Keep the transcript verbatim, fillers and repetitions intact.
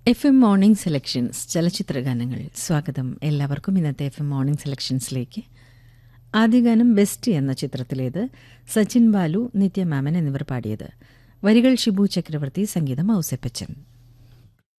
F M morning selections ചലച്ചിത്ര ഗാനങ്ങൾ. സ്വാഗതം എല്ലാവർക്കും ഇന്നത്തെ എഫ് എം മോർണിംഗ് സെലക്ഷൻസിലേക്ക്. ആദ്യ ഗാനം ബെസ്റ്റ് എന്ന ചിത്രത്തിലേത്. സച്ചിൻ ബാലു, നിത്യ മാമൻ എന്നിവർ പാടിയത്. വരികൾ ഷിബു ചക്രവർത്തി, സംഗീതം ഔസേപ്പച്ചൻ.